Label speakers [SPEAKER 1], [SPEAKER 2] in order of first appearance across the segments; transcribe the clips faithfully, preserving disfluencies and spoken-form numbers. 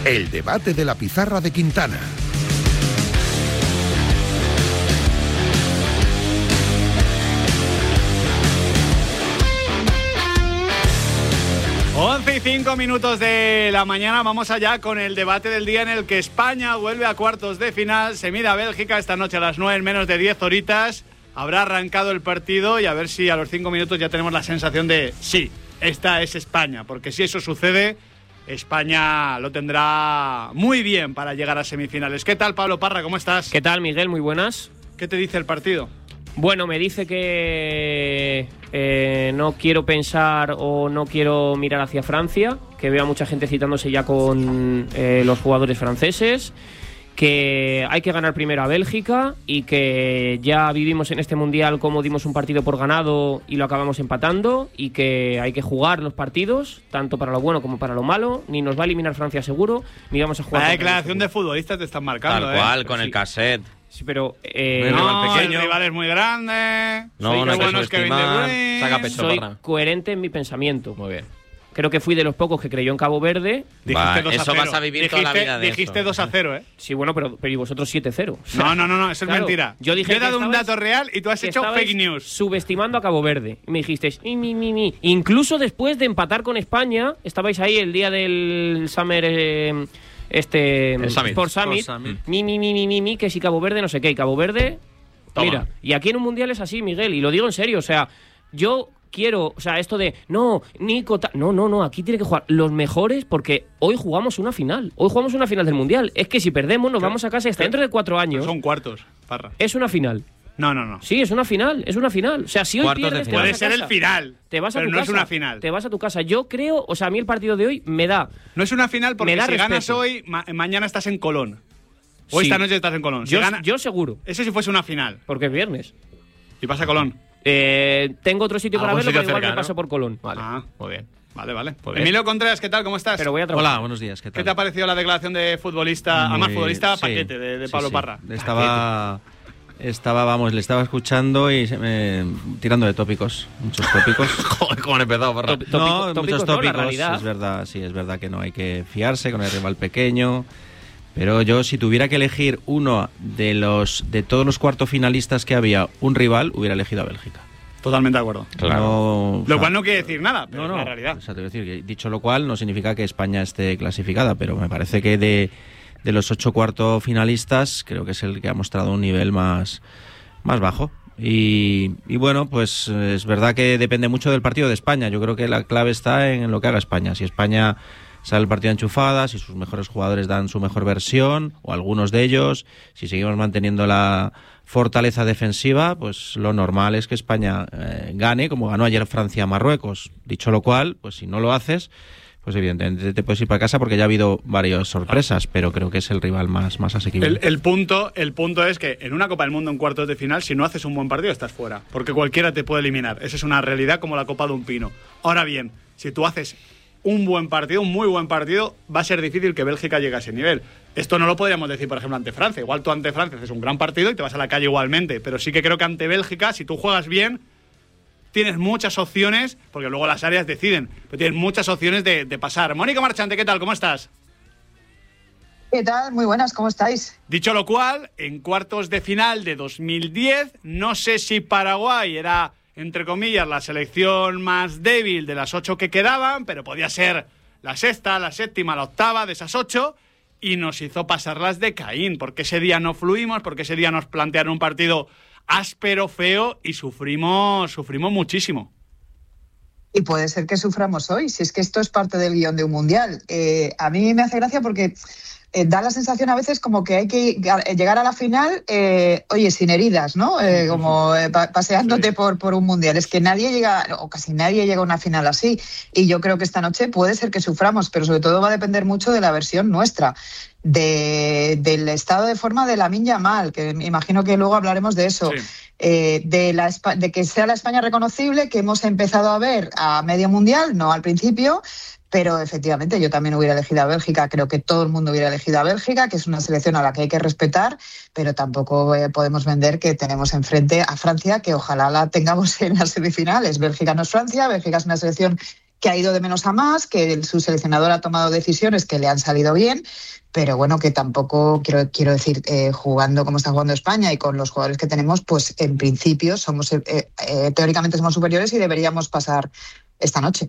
[SPEAKER 1] El debate de la pizarra de Quintana.
[SPEAKER 2] once y cinco minutos de la mañana, vamos allá con el debate del día en el que España vuelve a cuartos de final, se mide a Bélgica esta noche a las nueve en menos de diez horitas, habrá arrancado el partido y a ver si a los cinco minutos ya tenemos la sensación de sí, esta es España, porque si eso sucede, España lo tendrá muy bien para llegar a semifinales. ¿Qué tal, Pablo Parra? ¿Cómo estás?
[SPEAKER 3] ¿Qué tal, Miguel? Muy buenas.
[SPEAKER 2] ¿Qué te dice el partido?
[SPEAKER 3] Bueno, me dice que eh, no quiero pensar o no quiero mirar hacia Francia, que veo a mucha gente citándose ya con eh, los jugadores franceses, que hay que ganar primero a Bélgica y que ya vivimos en este Mundial como dimos un partido por ganado y lo acabamos empatando y que hay que jugar los partidos, tanto para lo bueno como para lo malo, ni nos va a eliminar Francia seguro, ni vamos a jugar...
[SPEAKER 2] La declaración de futbolistas te están marcando,
[SPEAKER 4] Tal cual,
[SPEAKER 2] ¿eh?
[SPEAKER 4] con
[SPEAKER 2] sí.
[SPEAKER 4] el cassette.
[SPEAKER 3] Sí, pero... Eh,
[SPEAKER 2] no,
[SPEAKER 4] rival pequeño.
[SPEAKER 2] el rival es muy grande.
[SPEAKER 4] No,
[SPEAKER 2] soy
[SPEAKER 4] no hay que
[SPEAKER 2] bueno, es Kevin De
[SPEAKER 4] subestimar.
[SPEAKER 2] Bruyne.
[SPEAKER 4] Saca pecho,
[SPEAKER 3] soy
[SPEAKER 4] Parra.
[SPEAKER 3] coherente en mi pensamiento.
[SPEAKER 4] Muy bien.
[SPEAKER 3] Creo que fui de los pocos que creyó en Cabo Verde.
[SPEAKER 2] Dijiste
[SPEAKER 4] Va,
[SPEAKER 2] dos a
[SPEAKER 4] eso
[SPEAKER 2] cero.
[SPEAKER 4] vas a vivir
[SPEAKER 2] dijiste,
[SPEAKER 4] toda la vida de
[SPEAKER 2] Dijiste
[SPEAKER 4] eso.
[SPEAKER 2] dos a cero, ¿eh?
[SPEAKER 3] Sí, bueno, pero, pero ¿y vosotros siete cero?
[SPEAKER 2] No, no, no, no, eso es
[SPEAKER 3] Claro,
[SPEAKER 2] mentira.
[SPEAKER 3] yo dije
[SPEAKER 2] he
[SPEAKER 3] que
[SPEAKER 2] dado un
[SPEAKER 3] estabais-
[SPEAKER 2] dato real y tú has
[SPEAKER 3] que
[SPEAKER 2] hecho
[SPEAKER 3] estabais
[SPEAKER 2] fake news.
[SPEAKER 3] subestimando a Cabo Verde. Y me dijisteis, mi, mi, mi, mi. Incluso después de empatar con España, estabais ahí el día del Summer... Eh, este
[SPEAKER 4] El Summit.
[SPEAKER 3] Sport Summit,
[SPEAKER 4] Sport Summit.
[SPEAKER 3] mi, mi, mi, mi, mi, mi, que si Cabo Verde no sé qué, y Cabo Verde,
[SPEAKER 4] Toma.
[SPEAKER 3] mira, y aquí en un Mundial es así, Miguel, y lo digo en serio, o sea, yo quiero, o sea, esto de, no, Nico, ta-". no, no, no, aquí tiene que jugar los mejores porque hoy jugamos una final, hoy jugamos una final del Mundial, es que si perdemos nos
[SPEAKER 2] Pero-
[SPEAKER 3] vamos a casa y hasta dentro de cuatro años
[SPEAKER 2] Son cuartos, Parra.
[SPEAKER 3] es una final.
[SPEAKER 2] No, no, no.
[SPEAKER 3] Sí, es una final, es una final. O sea, si hoy
[SPEAKER 4] Cuartos de
[SPEAKER 3] pierdes, te
[SPEAKER 4] final.
[SPEAKER 3] vas
[SPEAKER 2] Puede
[SPEAKER 3] a
[SPEAKER 2] ser
[SPEAKER 3] casa.
[SPEAKER 2] el final,
[SPEAKER 3] Te vas a
[SPEAKER 2] pero
[SPEAKER 3] tu
[SPEAKER 2] no
[SPEAKER 3] casa.
[SPEAKER 2] es una final.
[SPEAKER 3] Te vas a tu casa. Yo creo, o sea, a mí el partido de hoy me da.
[SPEAKER 2] No es una final porque
[SPEAKER 3] Me da
[SPEAKER 2] si ganas
[SPEAKER 3] respeto.
[SPEAKER 2] hoy, ma- mañana estás en Colón. O
[SPEAKER 3] Sí.
[SPEAKER 2] esta noche estás en Colón. Si
[SPEAKER 3] Yo,
[SPEAKER 2] gana-
[SPEAKER 3] yo seguro,
[SPEAKER 2] Eso si fuese una final.
[SPEAKER 3] porque es viernes.
[SPEAKER 2] Y pasa a Colón.
[SPEAKER 3] Eh, tengo otro sitio para
[SPEAKER 4] Algún
[SPEAKER 3] verlo,
[SPEAKER 4] sitio
[SPEAKER 3] pero igual
[SPEAKER 4] cerca,
[SPEAKER 3] me paso
[SPEAKER 4] ¿no?
[SPEAKER 3] por Colón.
[SPEAKER 4] Vale,
[SPEAKER 2] Ah.
[SPEAKER 4] muy bien.
[SPEAKER 2] Vale, vale.
[SPEAKER 4] Pues bien.
[SPEAKER 2] Emilio Contreras, ¿qué tal? ¿Cómo estás?
[SPEAKER 3] Pero voy a trabajar.
[SPEAKER 5] Hola, buenos días. ¿Qué tal?
[SPEAKER 2] ¿Qué te ha parecido la declaración de futbolista,
[SPEAKER 5] Muy-
[SPEAKER 2] además futbolista
[SPEAKER 5] sí,
[SPEAKER 2] paquete, de, de
[SPEAKER 5] sí,
[SPEAKER 2] Pablo
[SPEAKER 5] sí.
[SPEAKER 2] Parra?
[SPEAKER 5] Estaba, estaba, vamos, le estaba escuchando y se me- tirando de tópicos, muchos tópicos.
[SPEAKER 4] Joder, cómo han empezado, Parra.
[SPEAKER 3] Tópico-
[SPEAKER 5] no,
[SPEAKER 3] tópicos,
[SPEAKER 5] muchos
[SPEAKER 3] no, la
[SPEAKER 5] tópicos.
[SPEAKER 3] realidad.
[SPEAKER 5] Es verdad, sí, es verdad que no hay que fiarse con el rival pequeño. Pero yo, si tuviera que elegir uno de los de todos los cuartos finalistas que había, un rival, hubiera elegido a Bélgica.
[SPEAKER 2] Totalmente de acuerdo.
[SPEAKER 4] Claro.
[SPEAKER 5] No, o
[SPEAKER 2] Lo
[SPEAKER 5] sea,
[SPEAKER 2] cual no quiere decir nada, pero
[SPEAKER 5] No, no,
[SPEAKER 2] es la realidad.
[SPEAKER 5] o sea, te voy a decir que, dicho lo cual, no significa que España esté clasificada, pero me parece que de, de los ocho cuartos finalistas, creo que es el que ha mostrado un nivel más, más bajo. Y, y bueno, pues eh, es verdad que depende mucho del partido de España. Yo creo que la clave está en lo que haga España. Si España sale el partido enchufada, si sus mejores jugadores dan su mejor versión, o algunos de ellos, si seguimos manteniendo la fortaleza defensiva, pues lo normal es que España eh, gane, como ganó ayer Francia a Marruecos. Dicho lo cual, pues si no lo haces, pues evidentemente te puedes ir para casa porque ya ha habido varias sorpresas, pero creo que es el rival más, más asequible.
[SPEAKER 2] El, el, punto, el punto es que en una Copa del Mundo en cuartos de final, si no haces un buen partido, estás fuera. Porque cualquiera te puede eliminar. Esa es una realidad como la Copa de un Pino. Ahora bien, si tú haces un buen partido, un muy buen partido, va a ser difícil que Bélgica llegue a ese nivel. Esto no lo podríamos decir, por ejemplo, ante Francia. Igual tú ante Francia haces un gran partido y te vas a la calle igualmente. Pero sí que creo que ante Bélgica, si tú juegas bien, tienes muchas opciones, porque luego las áreas deciden, pero tienes muchas opciones de, de pasar. Mónica Marchante, ¿qué tal? ¿Cómo estás?
[SPEAKER 6] ¿Qué tal? Muy buenas, ¿cómo estáis?
[SPEAKER 2] Dicho lo cual, en cuartos de final de dos mil diez, no sé si Paraguay era, entre comillas, la selección más débil de las ocho que quedaban, pero podía ser la sexta, la séptima, la octava de esas ocho, y nos hizo pasarlas de Caín, porque ese día no fluimos, porque ese día nos plantearon un partido áspero, feo, y sufrimos, sufrimos muchísimo.
[SPEAKER 6] Y puede ser que suframos hoy, si es que esto es parte del guión de un mundial. Eh, a mí me hace gracia porque eh, da la sensación a veces como que hay que llegar a la final, eh, oye, sin heridas, ¿no? Eh, como eh, pa- paseándote
[SPEAKER 2] Sí.
[SPEAKER 6] por, por un mundial. Es que nadie llega, o casi nadie llega a una final así. Y yo creo que esta noche puede ser que suframos, pero sobre todo va a depender mucho de la versión nuestra. De, del estado de forma de Lamine Yamal, que me imagino que luego hablaremos de eso.
[SPEAKER 2] Sí.
[SPEAKER 6] Eh, de, la, Espa- de que sea la España reconocible que hemos empezado a ver a medio mundial, no al principio, pero efectivamente yo también hubiera elegido a Bélgica, creo que todo el mundo hubiera elegido a Bélgica, que es una selección a la que hay que respetar, pero tampoco eh, podemos vender que tenemos enfrente a Francia, que ojalá la tengamos en las semifinales. Bélgica no es Francia, Bélgica es una selección que ha ido de menos a más, que el, su seleccionador ha tomado decisiones que le han salido bien, pero bueno, que tampoco, quiero, quiero decir, eh, jugando como está jugando España y con los jugadores que tenemos, pues en principio somos eh, eh, teóricamente somos superiores y deberíamos pasar esta noche.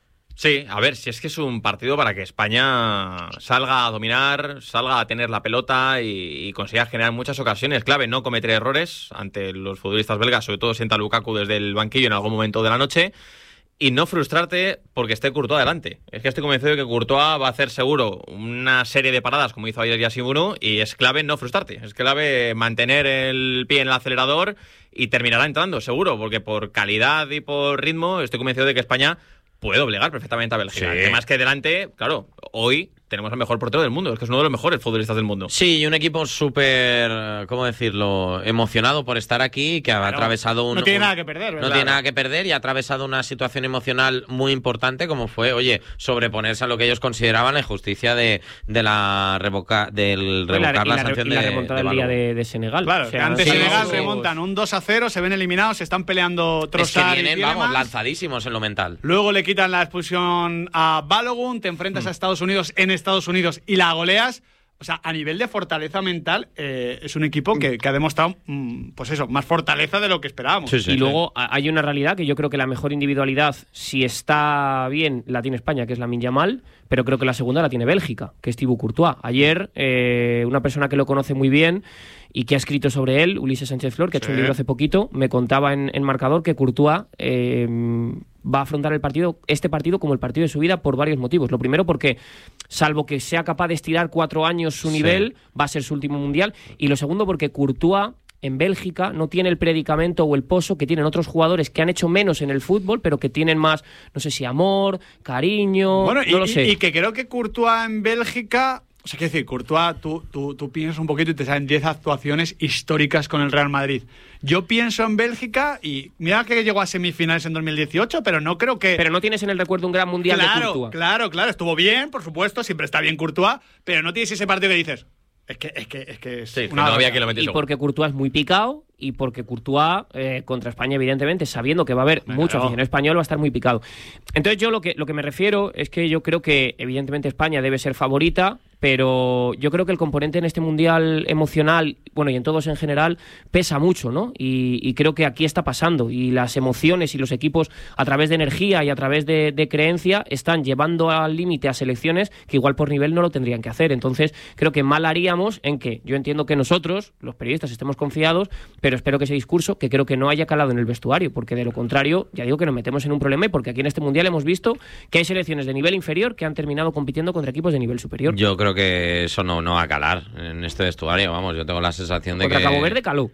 [SPEAKER 4] Sí, a ver, si es que es un partido para que España salga a dominar, salga a tener la pelota y, y consiga generar muchas ocasiones. Clave, no cometer errores ante los futbolistas belgas, sobre todo sienta Lukaku desde el banquillo en algún momento de la noche, y no frustrarte porque esté Courtois adelante. Es que estoy convencido de que Courtois va a hacer seguro una serie de paradas como hizo ayer Yassine Bounou, y es clave no frustrarte, es clave mantener el pie en el acelerador y terminará entrando, seguro, porque por calidad y por ritmo estoy convencido de que España puede doblegar perfectamente a Bélgica. Sí. El tema es que delante, claro, hoy tenemos al mejor portero del mundo, es que es uno de los mejores futbolistas del mundo.
[SPEAKER 7] Sí, y un equipo súper, ¿cómo decirlo?, emocionado por estar aquí, que ha claro, atravesado un...
[SPEAKER 2] No tiene
[SPEAKER 7] un,
[SPEAKER 2] nada que perder, ¿verdad?
[SPEAKER 7] No tiene nada que perder y ha atravesado una situación emocional muy importante, como fue, oye, sobreponerse a lo que ellos consideraban la injusticia de, de la revoca, del revocar la, la, la sanción
[SPEAKER 3] y la
[SPEAKER 7] de,
[SPEAKER 3] remontada
[SPEAKER 7] de
[SPEAKER 3] del día de, de Senegal.
[SPEAKER 2] Claro,
[SPEAKER 3] o sea,
[SPEAKER 2] que antes
[SPEAKER 3] sí,
[SPEAKER 2] Senegal
[SPEAKER 3] sí,
[SPEAKER 2] remontan un dos a cero, se ven eliminados, se están peleando Trossard
[SPEAKER 7] es que vienen,
[SPEAKER 2] y
[SPEAKER 7] vamos,
[SPEAKER 2] más.
[SPEAKER 7] lanzadísimos en lo mental.
[SPEAKER 2] Luego le quitan la expulsión a Balogun, te enfrentas mm. a Estados Unidos en Estados Unidos y la goleas. O sea, a nivel de fortaleza mental, eh, es un equipo que, que ha demostrado, mm, pues eso, más fortaleza de lo que esperábamos.
[SPEAKER 3] Sí, sí, y sí. Luego hay una realidad que yo creo que la mejor individualidad, si está bien, la tiene España, que es Lamine Yamal, pero creo que la segunda la tiene Bélgica, que es Thibaut Courtois. Ayer, eh, una persona que lo conoce muy bien y que ha escrito sobre él, Ulises Sánchez Flor, que sí. ha hecho un libro hace poquito, me contaba en, en Marcador que Courtois eh, va a afrontar el partido, este partido como el partido de su vida por varios motivos. Lo primero porque, salvo que sea capaz de estirar cuatro años su nivel, sí. va a ser su último mundial. Y lo segundo porque Courtois en Bélgica no tiene el predicamento o el pozo que tienen otros jugadores que han hecho menos en el fútbol, pero que tienen más, no sé si amor, cariño,
[SPEAKER 2] bueno,
[SPEAKER 3] no
[SPEAKER 2] y,
[SPEAKER 3] lo sé.
[SPEAKER 2] Y que creo que Courtois en Bélgica... O sea, quiero decir, Courtois, tú, tú, tú piensas un poquito y te salen diez actuaciones históricas con el Real Madrid. Yo pienso en Bélgica y mira que llegó a semifinales en dos mil dieciocho, pero no creo que...
[SPEAKER 3] Pero no tienes en el recuerdo un gran mundial
[SPEAKER 2] claro,
[SPEAKER 3] de Courtois.
[SPEAKER 2] Claro, claro, estuvo bien, por supuesto, siempre está bien Courtois, pero no tienes ese partido que dices... Es que es, que, es, que es
[SPEAKER 4] sí,
[SPEAKER 2] una...
[SPEAKER 4] no había que lo
[SPEAKER 3] Y porque Courtois es muy picado y porque Courtois eh, contra España, evidentemente, sabiendo que va a haber bueno, mucho aficionado español, va a estar muy picado. Entonces yo lo que, lo que me refiero es que yo creo que evidentemente España debe ser favorita, pero yo creo que el componente en este mundial emocional, bueno, y en todos en general, pesa mucho, ¿no? Y, y creo que aquí está pasando, y las emociones y los equipos, a través de energía y a través de, de creencia, están llevando al límite a selecciones que igual por nivel no lo tendrían que hacer. Entonces creo que mal haríamos en que, yo entiendo que nosotros, los periodistas, estemos confiados, pero espero que ese discurso, que creo que no haya calado en el vestuario, porque de lo contrario, ya digo que nos metemos en un problema, y porque aquí en este mundial hemos visto que hay selecciones de nivel inferior que han terminado compitiendo contra equipos de nivel superior.
[SPEAKER 7] Yo creo que eso no, no va a calar en este vestuario, vamos, yo tengo la sensación de
[SPEAKER 3] contra
[SPEAKER 7] que...
[SPEAKER 3] Cabo Verde caló.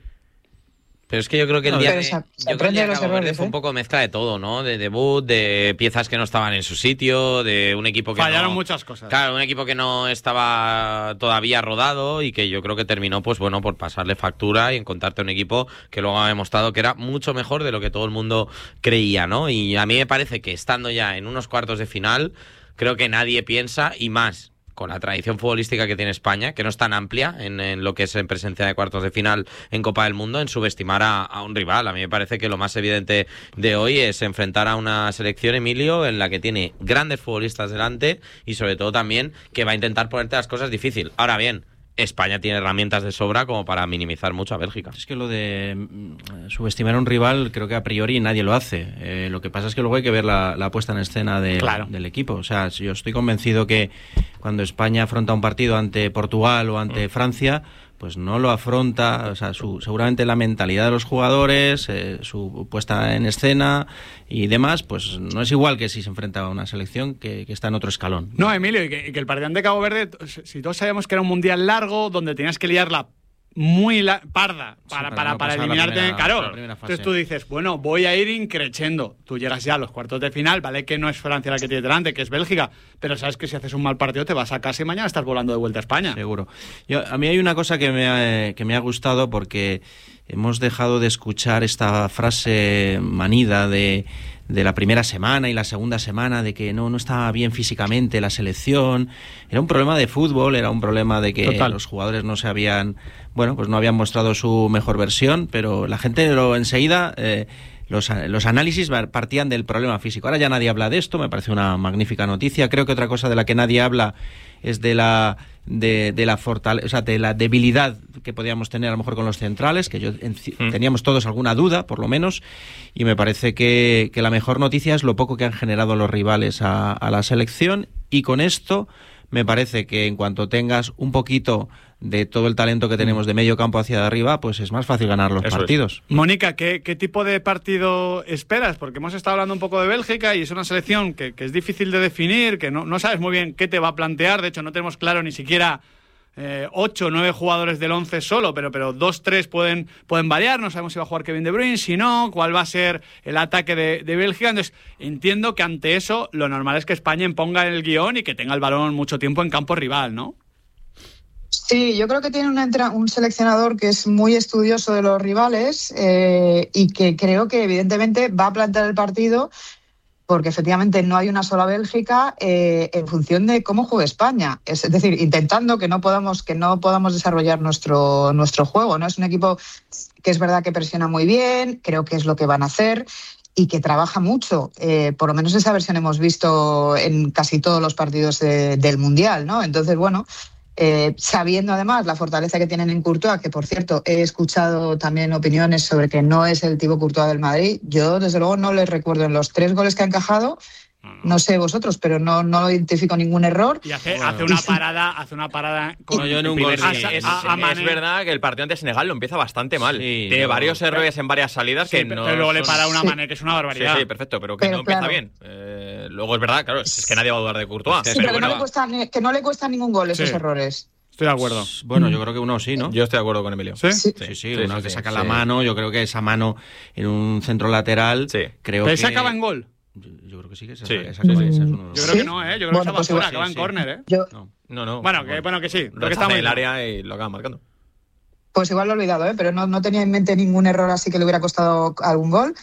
[SPEAKER 7] Pero es que yo creo que el
[SPEAKER 6] no,
[SPEAKER 7] día de,
[SPEAKER 6] se,
[SPEAKER 7] yo
[SPEAKER 6] se
[SPEAKER 7] creo que el día de Cabo Verde
[SPEAKER 6] errores,
[SPEAKER 7] fue
[SPEAKER 6] ¿eh?
[SPEAKER 7] un poco mezcla de todo, ¿no? De debut, de piezas que no estaban en su sitio, de un equipo que
[SPEAKER 2] fallaron
[SPEAKER 7] no,
[SPEAKER 2] muchas cosas.
[SPEAKER 7] Claro, un equipo que no estaba todavía rodado y que yo creo que terminó, pues bueno, por pasarle factura y encontrarte un equipo que luego ha demostrado que era mucho mejor de lo que todo el mundo creía, ¿no? Y a mí me parece que estando ya en unos cuartos de final, creo que nadie piensa, y más con la tradición futbolística que tiene España, que no es tan amplia en, en lo que es en presencia de cuartos de final en Copa del Mundo, en subestimar a, a un rival. A mí me parece que lo más evidente de hoy es enfrentar a una selección, Emilio, en la que tiene grandes futbolistas delante y sobre todo también que va a intentar ponerte las cosas difícil. Ahora bien, España tiene herramientas de sobra como para minimizar mucho a Bélgica.
[SPEAKER 5] Es que lo de mm, subestimar a un rival creo que a priori nadie lo hace. Eh, lo que pasa es que luego hay que ver la, la puesta en escena de, claro. del equipo. O sea, yo estoy convencido que cuando España afronta un partido ante Portugal o ante mm. Francia, pues no lo afronta, o sea, su, seguramente la mentalidad de los jugadores, eh, su puesta en escena y demás, pues no es igual que si se enfrenta a una selección que, que está en otro escalón.
[SPEAKER 2] No, Emilio, y que, y que el partido de Cabo Verde, si todos sabíamos que era un mundial largo, donde tenías que liarla muy la, parda para, sí, para, para, no para eliminarte primera, claro. Entonces tú dices, bueno, voy a ir increchendo. Tú llegas ya a los cuartos de final, vale que no es Francia la que tiene delante, que es Bélgica, pero sabes que si haces un mal partido te vas a casa y mañana estás volando de vuelta a España.
[SPEAKER 5] Seguro. Yo, a mí hay una cosa que me ha, que me ha gustado, porque hemos dejado de escuchar esta frase manida de de la primera semana y la segunda semana, de que no, no estaba bien físicamente la selección. Era un problema de fútbol, era un problema de que Total. los jugadores no se habían, bueno, pues no habían mostrado su mejor versión, pero la gente lo enseguida eh, los, los análisis partían del problema físico. Ahora ya nadie habla de esto, me parece una magnífica noticia. Creo que otra cosa de la que nadie habla es de la de, de la fortale- o sea, de la debilidad que podíamos tener a lo mejor con los centrales, que yo en, mm. teníamos todos alguna duda, por lo menos, y me parece que, que la mejor noticia es lo poco que han generado los rivales a, a la selección, y con esto me parece que en cuanto tengas un poquito de todo el talento que tenemos de medio campo hacia arriba, pues es más fácil ganar los Eso partidos.
[SPEAKER 2] Es. Mónica, ¿qué, ¿qué tipo de partido esperas? Porque hemos estado hablando un poco de Bélgica y es una selección que, que es difícil de definir, que no, no sabes muy bien qué te va a plantear. De hecho, no tenemos claro ni siquiera eh, ocho o nueve jugadores del once solo, pero, pero dos, tres pueden, pueden variar. No sabemos si va a jugar Kevin De Bruyne, si no, cuál va a ser el ataque de, de Bélgica. Entonces, entiendo que ante eso lo normal es que España imponga el guión y que tenga el balón mucho tiempo en campo rival, ¿no?
[SPEAKER 6] Sí, yo creo que tiene una entra- un seleccionador que es muy estudioso de los rivales eh, y que creo que evidentemente va a plantear el partido, porque efectivamente no hay una sola Bélgica eh, en función de cómo juegue España. Es decir, intentando que no podamos, que no podamos desarrollar nuestro, nuestro juego, ¿no? Es un equipo que es verdad que presiona muy bien, creo que es lo que van a hacer, y que trabaja mucho. Eh, por lo menos esa versión hemos visto en casi todos los partidos de, del Mundial, ¿no? Entonces, bueno... Eh, sabiendo además la fortaleza que tienen en Courtois, que por cierto he escuchado también opiniones sobre que no es el tipo Courtois del Madrid, yo desde luego no les recuerdo en los tres goles que ha encajado, no sé vosotros, pero no, no identifico ningún error.
[SPEAKER 2] Y hace, hace una parada, hace una parada con
[SPEAKER 4] no, yo en un gol, sí. a, es, a, a es verdad que el partido ante Senegal lo empieza bastante mal. Sí, Tiene no, varios errores en varias salidas sí, que no.
[SPEAKER 2] Pero luego le para una
[SPEAKER 6] sí.
[SPEAKER 2] Mané, que es una barbaridad.
[SPEAKER 4] Sí, sí, perfecto, pero que pero, no empieza
[SPEAKER 6] claro.
[SPEAKER 4] bien. Eh, luego es verdad, claro, es que nadie va a dudar de Courtois.
[SPEAKER 6] Sí,
[SPEAKER 4] pero,
[SPEAKER 6] pero
[SPEAKER 4] bueno,
[SPEAKER 6] no le cuesta, que no le cuesta ningún gol esos
[SPEAKER 2] sí.
[SPEAKER 6] errores.
[SPEAKER 2] Estoy de acuerdo.
[SPEAKER 5] Bueno, yo creo que uno sí, ¿no?
[SPEAKER 4] Yo estoy de acuerdo con Emilio.
[SPEAKER 2] ¿Sí?
[SPEAKER 5] Sí, sí, sí, sí uno
[SPEAKER 4] sí,
[SPEAKER 5] que
[SPEAKER 4] sí,
[SPEAKER 5] saca
[SPEAKER 4] sí.
[SPEAKER 5] la mano, yo creo que esa mano en un centro lateral,
[SPEAKER 4] sí.
[SPEAKER 5] creo
[SPEAKER 2] ¿Pero
[SPEAKER 5] que...
[SPEAKER 2] esa acaba en gol?
[SPEAKER 5] Yo, yo creo que sí, que esa,
[SPEAKER 4] sí.
[SPEAKER 5] esa, esa, esa es uno de los...
[SPEAKER 2] Yo creo
[SPEAKER 6] ¿Sí?
[SPEAKER 2] que no, ¿eh? Yo creo
[SPEAKER 6] bueno,
[SPEAKER 2] que esa va
[SPEAKER 6] pues
[SPEAKER 2] fuera,
[SPEAKER 6] igual,
[SPEAKER 2] acaba
[SPEAKER 6] sí,
[SPEAKER 2] en
[SPEAKER 6] sí.
[SPEAKER 2] córner, ¿eh?
[SPEAKER 6] Yo...
[SPEAKER 4] No, no. no
[SPEAKER 2] bueno, que, bueno, que sí.
[SPEAKER 4] Lo está en el área y lo acaba marcando.
[SPEAKER 6] Pues igual lo he olvidado, ¿eh? Pero no, no tenía en mente ningún error así que le hubiera costado algún gol.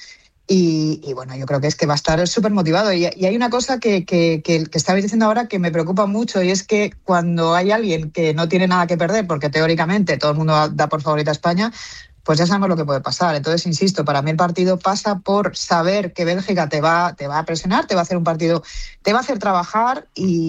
[SPEAKER 6] Y, y bueno, yo creo que es que va a estar súper motivado. Y, y hay una cosa que, que, que, que estabais diciendo ahora que me preocupa mucho, y es que cuando hay alguien que no tiene nada que perder, porque teóricamente todo el mundo da por favorita a España, pues ya sabemos lo que puede pasar. Entonces, insisto, para mí el partido pasa por saber que Bélgica te va, te va a presionar, te va a hacer un partido, te va a hacer trabajar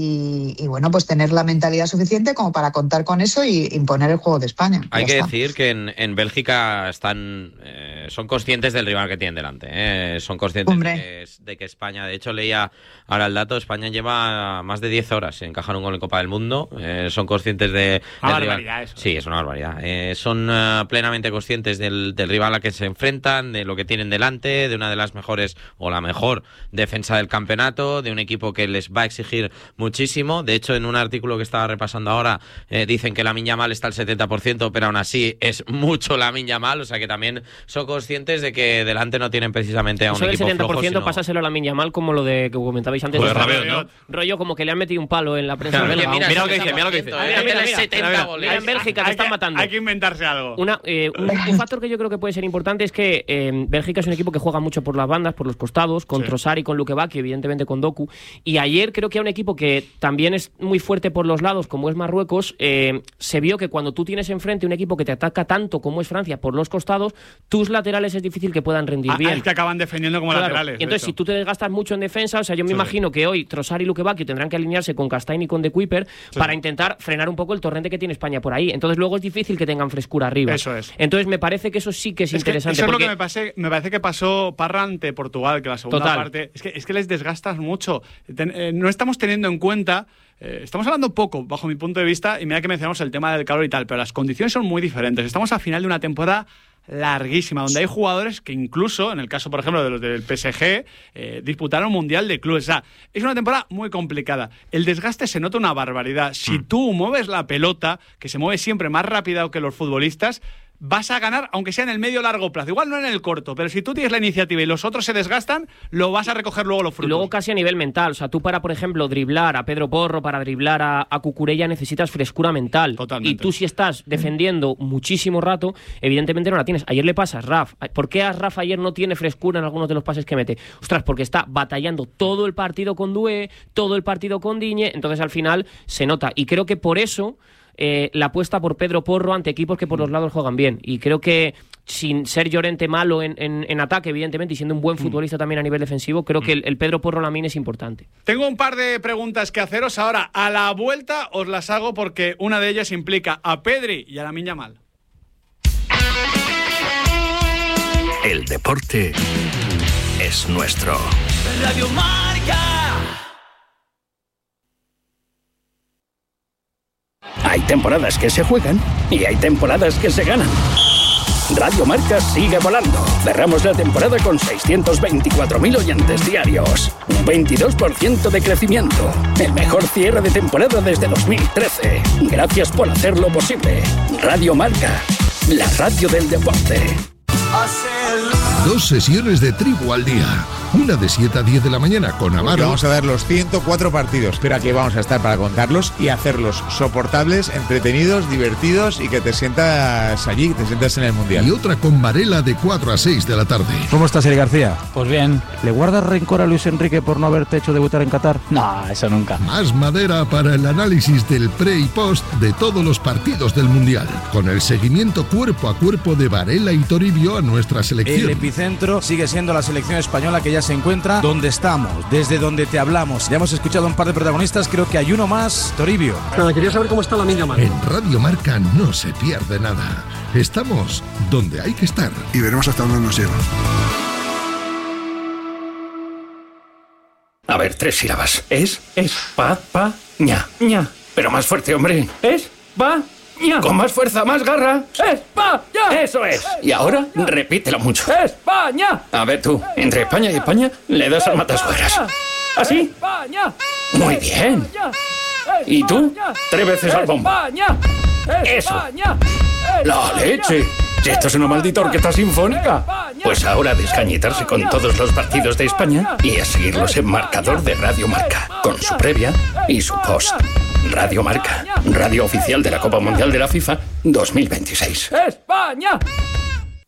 [SPEAKER 6] y, y bueno, pues tener la mentalidad suficiente como para contar con eso y imponer el juego de España.
[SPEAKER 7] Hay
[SPEAKER 6] ya
[SPEAKER 7] que
[SPEAKER 6] está.
[SPEAKER 7] decir que en, en Bélgica están eh, son conscientes del rival que tienen delante. Eh. Son conscientes de que, de que España, de hecho leía ahora el dato, España lleva más de diez horas en encajar un gol en Copa del Mundo. Eh, son conscientes de...
[SPEAKER 2] Una
[SPEAKER 7] del
[SPEAKER 2] barbaridad
[SPEAKER 7] rival.
[SPEAKER 2] eso.
[SPEAKER 7] Sí, es una barbaridad. Eh, son uh, plenamente conscientes Del, del rival a que se enfrentan, de lo que tienen delante, de una de las mejores o la mejor defensa del campeonato, de un equipo que les va a exigir muchísimo. De hecho, en un artículo que estaba repasando ahora, eh, dicen que Lamine Yamal está al setenta por ciento, pero aún así es mucho Lamine Yamal, o sea que también son conscientes de que delante no tienen precisamente a un
[SPEAKER 3] Eso del
[SPEAKER 7] equipo
[SPEAKER 3] setenta por ciento
[SPEAKER 7] flojo, sino...
[SPEAKER 3] pásaselo a Lamine Yamal, como lo de que comentabais antes.
[SPEAKER 4] Pues
[SPEAKER 3] de
[SPEAKER 4] Rabiot,
[SPEAKER 3] rollo,
[SPEAKER 4] ¿no?
[SPEAKER 3] rollo como que le han metido un palo en la prensa
[SPEAKER 7] Claro,
[SPEAKER 3] belga.
[SPEAKER 7] mira,
[SPEAKER 4] mira lo que dice, mira lo que dice.
[SPEAKER 3] Mira, mira, mira, mira,
[SPEAKER 7] setenta
[SPEAKER 3] mira,
[SPEAKER 7] goles.
[SPEAKER 3] mira, en Bélgica te
[SPEAKER 2] Hay
[SPEAKER 3] están
[SPEAKER 2] que-
[SPEAKER 3] matando.
[SPEAKER 2] Hay que inventarse algo.
[SPEAKER 3] Una, eh, un, un factor que yo creo que puede ser importante es que eh, Bélgica es un equipo que juega mucho por las bandas, por los costados, con
[SPEAKER 2] Sí.
[SPEAKER 3] Trossard y con Lukebak, y evidentemente con Doku. Y ayer creo que a un equipo que también es muy fuerte por los lados, como es Marruecos, eh, se vio que cuando tú tienes enfrente un equipo que te ataca tanto como es Francia por los costados, tus laterales es difícil que puedan rendir
[SPEAKER 2] Ah,
[SPEAKER 3] bien.
[SPEAKER 2] es que acaban defendiendo como
[SPEAKER 3] Claro.
[SPEAKER 2] laterales.
[SPEAKER 3] Y entonces,
[SPEAKER 2] de
[SPEAKER 3] si
[SPEAKER 2] hecho.
[SPEAKER 3] tú te desgastas mucho en defensa, o sea, yo me
[SPEAKER 2] Sí,
[SPEAKER 3] imagino que hoy Trossard y Lukebak tendrán que alinearse con Castaing y con De Kuiper
[SPEAKER 2] Sí.
[SPEAKER 3] para intentar frenar un poco el torrente que tiene España por ahí. Entonces, luego es difícil que tengan frescura arriba.
[SPEAKER 2] Eso es.
[SPEAKER 3] Entonces, me parece que eso sí que es,
[SPEAKER 2] Es que
[SPEAKER 3] interesante.
[SPEAKER 2] eso es lo
[SPEAKER 3] porque
[SPEAKER 2] que me, pasé, me parece que pasó Parra ante Portugal, que la segunda
[SPEAKER 3] Total.
[SPEAKER 2] parte... Es que, es que les desgastas mucho. Ten- eh, no estamos teniendo en cuenta... eh, estamos hablando poco, bajo mi punto de vista, y mira que mencionamos el tema del calor y tal, pero las condiciones son muy diferentes. Estamos al final de una temporada larguísima, donde hay jugadores que incluso, en el caso, por ejemplo, de los del P S G, eh, disputaron Mundial de Clubes. O sea, es una temporada muy complicada. El desgaste se nota una barbaridad. Si tú mueves la pelota, que se mueve siempre más rápido que los futbolistas, vas a ganar, aunque sea en el medio o largo plazo. Igual no en el corto, pero si tú tienes la iniciativa y los otros se desgastan, lo vas a recoger luego los
[SPEAKER 3] Y
[SPEAKER 2] frutos.
[SPEAKER 3] luego casi a nivel mental, o sea, tú para, por ejemplo, driblar a Pedro Porro, para driblar a, a Cucurella necesitas frescura mental.
[SPEAKER 2] Totalmente.
[SPEAKER 3] Y tú si estás defendiendo muchísimo rato, evidentemente no la tienes. Ayer le pasa a Raf. ¿Por qué a Raf ayer no tiene frescura en algunos de los pases que mete? Ostras, porque está batallando todo el partido con Doué, todo el partido con Digne, entonces al final se nota. Y creo que por eso... Eh, la apuesta por Pedro Porro ante equipos que por los lados juegan bien. Y creo que sin ser Llorente malo en, en, en ataque, evidentemente, y siendo un buen futbolista mm. también a nivel defensivo, creo mm. que el, el Pedro Porro Lamine es importante.
[SPEAKER 2] Tengo un par de preguntas que haceros ahora. A la vuelta os las hago porque una de ellas implica a Pedri y a Lamine Yamal.
[SPEAKER 1] El deporte es nuestro.
[SPEAKER 8] Radio Marca. Hay temporadas que se juegan y hay temporadas que se ganan. Radio Marca sigue volando. Cerramos la temporada con seiscientos veinticuatro mil oyentes diarios. Un veintidós por ciento de crecimiento. El mejor cierre de temporada desde dos mil trece. Gracias por hacerlo posible. Radio Marca, la radio del deporte.
[SPEAKER 1] Dos sesiones de Tribu al día. Una de siete a diez de la mañana con Amaro.
[SPEAKER 9] Porque vamos a ver los ciento cuatro partidos, pero aquí vamos a estar para contarlos y hacerlos soportables, entretenidos, divertidos y que te sientas allí, que te sientas en el Mundial.
[SPEAKER 1] Y otra con Varela de cuatro a seis de la tarde.
[SPEAKER 10] ¿Cómo estás, Eli García?
[SPEAKER 11] Pues bien.
[SPEAKER 10] ¿Le guardas rencor a Luis Enrique por no haberte hecho debutar en Qatar?
[SPEAKER 11] No, eso nunca.
[SPEAKER 1] Más madera para el análisis del pre y post de todos los partidos del Mundial, con el seguimiento cuerpo a cuerpo de Varela y Toribio a nuestra selección.
[SPEAKER 10] El epicentro sigue siendo la selección española, que ya se encuentra donde estamos, desde donde te hablamos. Ya hemos escuchado a un par de protagonistas, creo que hay uno más, Toribio.
[SPEAKER 12] Nada, quería saber cómo está Lamine Yamal.
[SPEAKER 1] En Radio Marca no se pierde nada. Estamos donde hay que estar.
[SPEAKER 13] Y veremos hasta dónde nos lleva.
[SPEAKER 8] A ver, tres sílabas. Es, es, pa, pa, ña, ña. Pero más fuerte, hombre. Es, pa, ña. Con más fuerza, más garra. España. Eso es. Y ahora, repítelo mucho. España. A ver tú, entre España y España, le das al matasuegras. ¿Así? España. Muy bien. ¿Y tú? Tres veces al bombo. Eso. La leche. Esto es una maldita orquesta sinfónica. Pues ahora a descañitarse con todos los partidos de España y a seguirlos en marcador de Radio Marca, con su previa y su post. Radio Marca, radio oficial de la Copa Mundial de la FIFA dos mil veintiséis. ¡España!